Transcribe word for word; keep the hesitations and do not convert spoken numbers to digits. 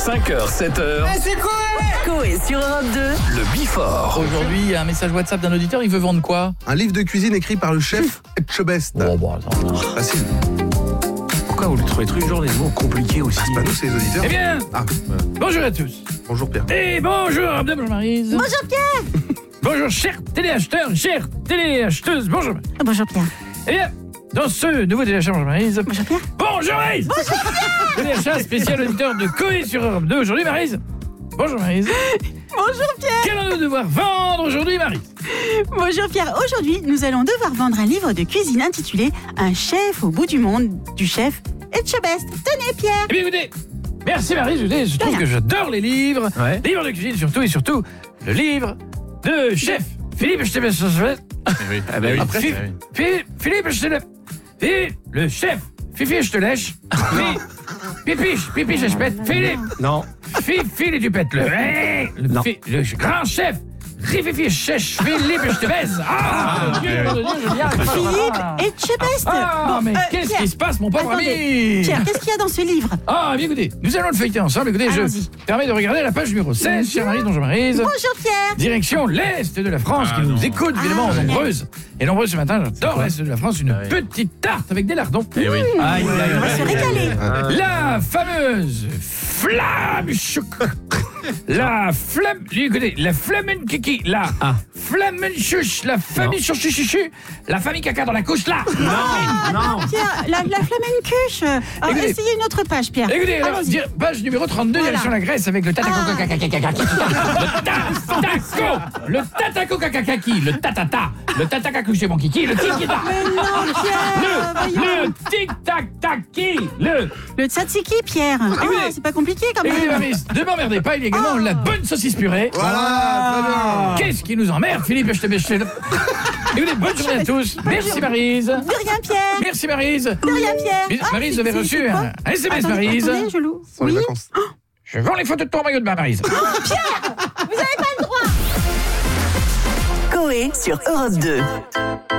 cinq heures, sept heures. Mais c'est quoi? Coé sur Europe deux. Le Before. Aujourd'hui, il y a un message WhatsApp d'un auditeur, il veut vendre quoi? Un livre de cuisine écrit par le chef Etchebest. Bon, bon, attends. Facile. Pourquoi vous trouvez toujours des mots compliqués aussi? C'est pas nous, c'est les auditeurs. Eh bien, Ah, euh, bonjour à tous. bonjour Pierre. Et bonjour Abdel, bonjour Maryse. Bonjour Pierre. Bonjour chers téléacheteurs, chères téléacheteuses, bonjour. Bonjour Pierre. Eh bien, dans ce nouveau téléachat, bonjour Maryse. Bonjour Pierre. Bonjour Maryse. Bonjour Pierre. Téléachat spécial auditeur de Coé sur Europe deux aujourd'hui, Maryse. Bonjour Maryse. Bonjour Pierre. Qu'allons-nous devoir vendre aujourd'hui, Maryse? Bonjour Pierre. Aujourd'hui, nous allons devoir vendre un livre de cuisine intitulé Un chef au bout du monde du chef Etchebest. Tenez Pierre. Eh bien écoutez, merci Maryse, écoutez, je trouve que j'adore les livres, Ouais. les livres de cuisine surtout et surtout le livre de chef Philippe Etchebest. Oui. Ah bah oui. Après, Philippe, Philippe, Philippe, je te le... Philippe, le chef, Fifi, je te lèche. Philippe, Pipiche, Pipiche, je pète. Philippe, Non. Fifi, et tu pètes. Le, hey, le, Non. fi- le grand chef, Rififi, chèche, Philippe, je te baise. Ah, mon Dieu, mon Dieu, je n'y arrive pas. Philippe Etchebest. Ah, mais euh, qu'est-ce Pierre. qui se passe, mon pauvre Attendez. ami? Pierre, qu'est-ce qu'il y a dans ce livre? Ah, bien écoutez, nous allons le feuilleter ensemble. Écoutez, je Allons-y. permets de regarder la page numéro seize, chère Maryse, bonjour Maryse. Bonjour Pierre. Direction l'Est de la France, qui nous écoute évidemment Ah, nombreuses. Et nombreuses ce matin, j'adore l'Est de la France, une Ah oui. petite tarte avec des lardons. Eh oui. Aïe, aïe, On va aïe, se aïe, régaler. aïe. La fameuse flamme choc. La flamme, écoutez, la flamme kiki, la Ah. flamme chouche, la famille chuchu, la famille caca dans la couche là. Non. Pierre, la, la flamencuche. Alors, Écoutez. essayez une autre page Pierre. Écoutez, alors, Allons-y. dire- page numéro trente-deux, Voilà. direction la Grèce avec le tataco Ah. kakakakakaki. Le tataco, le tataco kakakaki, le tatata, le tatakaku chez mon kiki, le tikita. Mais non Pierre. Le, voyons. le tic-tac-taki, le... Le tzatziki Pierre. Ah, Écoutez. c'est pas compliqué quand Écoutez, même. Maryse, ne m'emmerdez pas, il y a également la bonne saucisse purée. Voilà, Qu'est-ce qui nous emmerde, Philippe? Je te bêche. Écoutez, bonne journée à tous. Merci Maryse. De rien Pierre. Merci Maryse. De rien Pierre. Bis- Ah, Maryse, c'est- vous avez c'est- reçu c'est quoi un S M S, Attendez, Maryse. attendez, je loue. Pour les Oui. vacances. Je vends les photos de ton maillot de bain, Maryse. Vous avez pas le droit. Coé sur Europe deux.